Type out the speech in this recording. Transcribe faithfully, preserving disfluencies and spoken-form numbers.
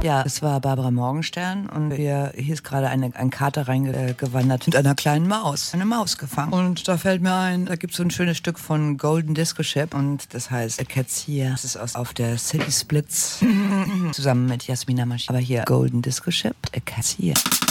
Ja, es war Barbara Morgenstern und wir, hier ist gerade eine, ein Kater reingewandert mit einer kleinen Maus. Eine Maus gefangen. Und da fällt mir ein, da gibt es so ein schönes Stück von Golden Disco Ship und das heißt A Cat's Here. Das ist aus, auf der City Splits zusammen mit Jasmina Maschine. Aber hier Golden Disco Ship, A Cat's Here.